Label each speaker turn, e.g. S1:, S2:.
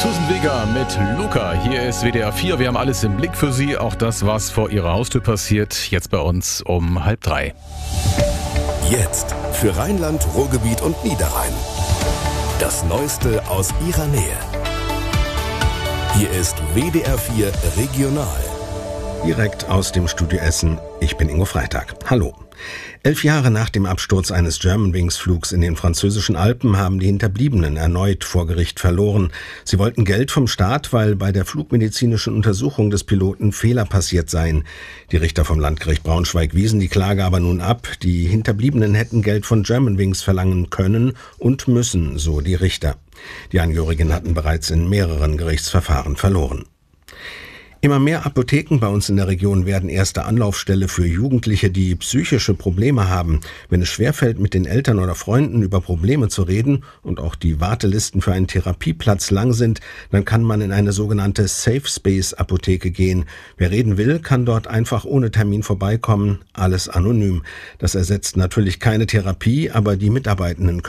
S1: Susan Vega mit Luca. Hier ist WDR 4. Wir haben alles im Blick für Sie. Auch das, was vor Ihrer Haustür passiert. Jetzt bei uns um 2:30.
S2: Jetzt für Rheinland, Ruhrgebiet und Niederrhein. Das Neueste aus Ihrer Nähe. Hier ist WDR 4 Regional.
S3: Direkt aus dem Studio Essen. Ich bin Ingo Freitag. Hallo. 11 Jahre nach dem Absturz eines Germanwings-Flugs in den französischen Alpen haben die Hinterbliebenen erneut vor Gericht verloren. Sie wollten Geld vom Staat, weil bei der flugmedizinischen Untersuchung des Piloten Fehler passiert seien. Die Richter vom Landgericht Braunschweig wiesen die Klage aber nun ab. Die Hinterbliebenen hätten Geld von Germanwings verlangen können und müssen, so die Richter. Die Angehörigen hatten bereits in mehreren Gerichtsverfahren verloren. Immer mehr Apotheken bei uns in der Region werden erste Anlaufstelle für Jugendliche, die psychische Probleme haben. Wenn es schwerfällt, mit den Eltern oder Freunden über Probleme zu reden und auch die Wartelisten für einen Therapieplatz lang sind, dann kann man in eine sogenannte Safe Space Apotheke gehen. Wer reden will, kann dort einfach ohne Termin vorbeikommen, alles anonym. Das ersetzt natürlich keine Therapie, aber die Mitarbeitenden